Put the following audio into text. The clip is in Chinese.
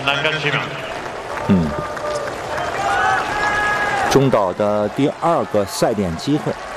栏杆7秒。 中岛的第2个赛点机会。